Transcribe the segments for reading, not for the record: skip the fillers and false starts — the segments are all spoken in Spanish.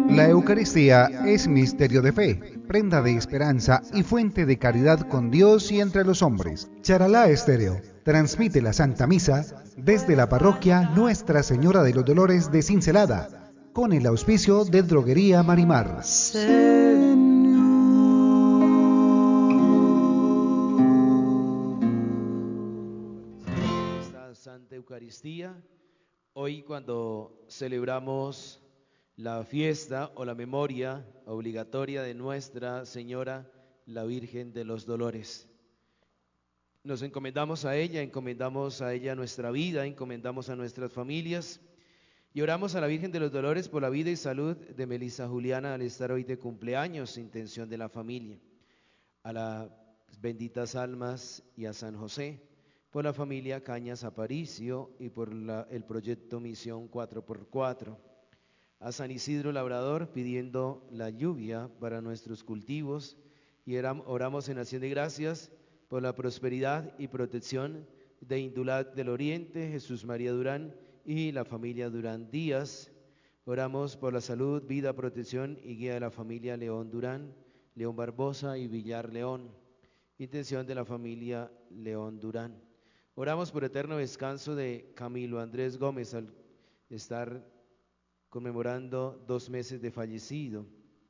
La Eucaristía es misterio de fe, prenda de esperanza y fuente de caridad con Dios y entre los hombres. Charalá Estéreo transmite la Santa Misa desde la parroquia Nuestra Señora de los Dolores de Cincelada, con el auspicio de Droguería Marimar. Esta Santa Eucaristía, hoy cuando celebramos la fiesta o la memoria obligatoria de Nuestra Señora, la Virgen de los Dolores. Nos encomendamos a ella nuestra vida, encomendamos a nuestras familias y oramos a la Virgen de los Dolores por la vida y salud de Melissa Juliana al estar hoy de cumpleaños, intención de la familia, a las benditas almas y a San José, por la familia Cañas Aparicio y por el proyecto Misión 4x4. A San Isidro Labrador pidiendo la lluvia para nuestros cultivos y oramos en acción de gracias por la prosperidad y protección de Indulat del Oriente, Jesús María Durán y la familia Durán Díaz. Oramos por la salud, vida, protección y guía de la familia León Durán, León Barbosa y Villar León. Intención de la familia León Durán. Oramos por eterno descanso de Camilo Andrés Gómez al estar conmemorando 2 meses de fallecido.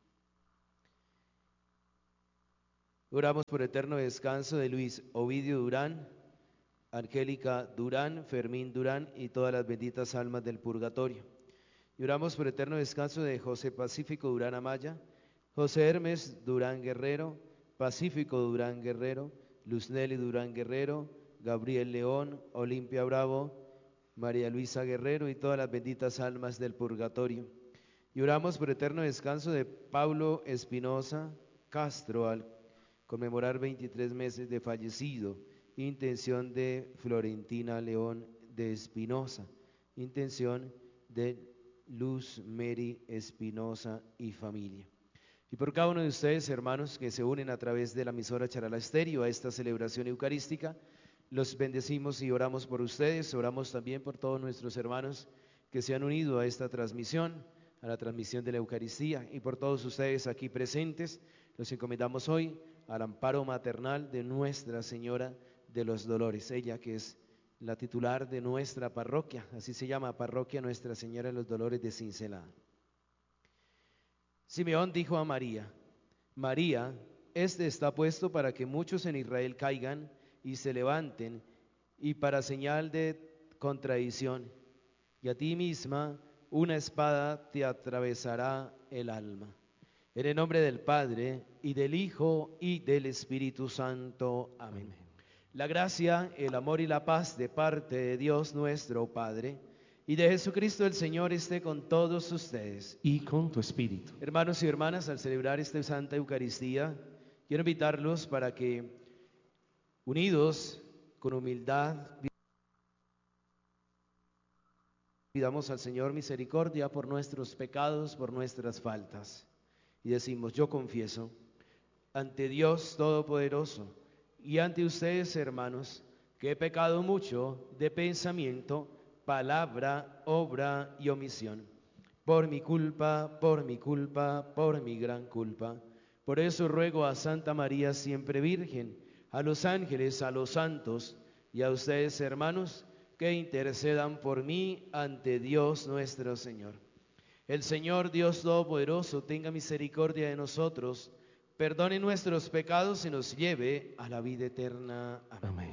Oramos por eterno descanso de Luis Ovidio Durán, Angélica Durán, Fermín Durán y todas las benditas almas del purgatorio. Y oramos por eterno descanso de José Pacífico Durán Amaya, José Hermes Durán Guerrero, Pacífico Durán Guerrero, Luzneli Durán Guerrero, Gabriel León, Olimpia Bravo, María Luisa Guerrero y todas las benditas almas del purgatorio. Y oramos por eterno descanso de Pablo Espinosa Castro al conmemorar 23 meses de fallecido. Intención de Florentina León de Espinosa. Intención de Luz Mary Espinosa y familia. Y por cada uno de ustedes, hermanos, que se unen a través de la emisora Charalá Estéreo a esta celebración eucarística, los bendecimos y oramos por ustedes. Oramos también por todos nuestros hermanos que se han unido a esta transmisión, a la transmisión de la Eucaristía, y por todos ustedes aquí presentes. Los encomendamos hoy al amparo maternal de Nuestra Señora de los Dolores, ella que es la titular de nuestra parroquia, así se llama, Parroquia Nuestra Señora de los Dolores de Cincelada. Simeón dijo a María: María, este está puesto para que muchos en Israel caigan y se levanten, y para señal de contradicción, y a ti misma una espada te atravesará el alma. En el nombre del Padre, y del Hijo, y del Espíritu Santo. Amén. La gracia, el amor y la paz de parte de Dios nuestro Padre y de Jesucristo el Señor esté con todos ustedes. Y con tu espíritu. Hermanos y hermanas, al celebrar esta Santa Eucaristía, quiero invitarlos para que, unidos con humildad, pidamos al Señor misericordia por nuestros pecados, por nuestras faltas. Y decimos: yo confieso ante Dios Todopoderoso y ante ustedes, hermanos, que he pecado mucho de pensamiento, palabra, obra y omisión. Por mi culpa, por mi culpa, por mi gran culpa. Por eso ruego a Santa María siempre Virgen, a los ángeles, a los santos y a ustedes, hermanos, que intercedan por mí ante Dios nuestro Señor. El Señor Dios Todopoderoso tenga misericordia de nosotros, perdone nuestros pecados y nos lleve a la vida eterna. Amén.